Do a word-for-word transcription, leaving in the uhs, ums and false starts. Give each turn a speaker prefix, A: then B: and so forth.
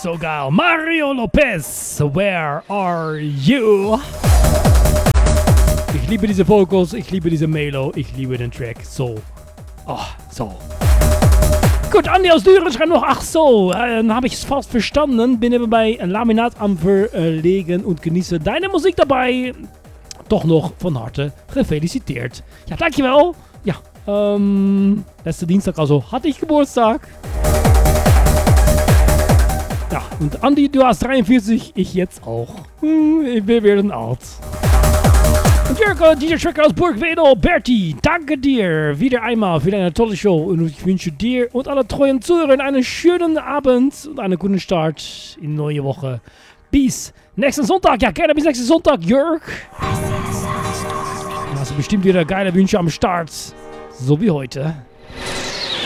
A: so geil. Mario Lopez, where are you? Ich liebe diese Vocals, ich liebe diese Melo, ich liebe den Track. So. Oh, so. Gut, Andi aus Düren schreibt noch, ach so, äh, dann habe ich es fast verstanden. Bin eben bei Laminat am Verlegen und genieße deine Musik dabei. Doch noch von harte gefeliciteerd. Ja, dankjewel. Ja, ähm, letzte Dienstag also hatte ich Geburtstag. Ja, und Andi, du hast dreiundvierzig, ich jetzt auch. Hm, wir werden alt. Und Jörg, dieser Track aus Burgwedel, Berti, danke dir wieder einmal für deine tolle Show. Und ich wünsche dir und alle treuen Zuhörern einen schönen Abend und einen guten Start in die neue Woche. Bis nächsten Sonntag. Ja, gerne bis nächsten Sonntag, Jörg. Da hast du bestimmt wieder geile Wünsche am Start. So wie heute.